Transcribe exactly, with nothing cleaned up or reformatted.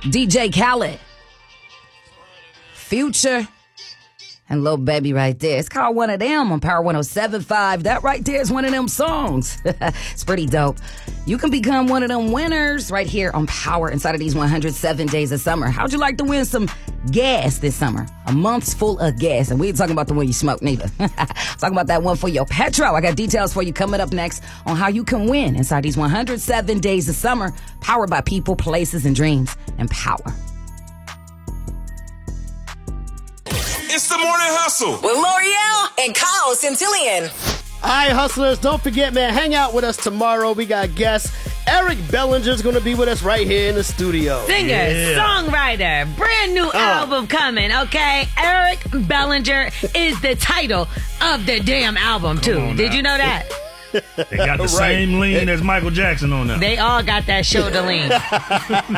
D J Khaled, Future, and Lil Baby right there. It's called One of Them on Power one oh seven point five. That right there is one of them songs. It's pretty dope. You can become one of them winners right here on Power inside of these one hundred seven days of summer. How'd you like to win some gas this summer? A month's full of gas. And we ain't talking about the one you smoke neither. Talking about that one for your petrol. I got details for you coming up next on how you can win inside these one hundred seven days of summer. Powered by people, places, and dreams. And power. It's the Morning Hustle with L'Oreal and Kyle Centillion. All right, hustlers, don't forget, man, hang out with us tomorrow. We got guests. Eric Bellinger's going to be with us right here in the studio. Singer, yeah. Songwriter, brand new uh. album coming, okay? Eric Bellinger is the title of the damn album, too. Did you know that? They got the right. same lean as Michael Jackson on them. They all got that shoulder lean.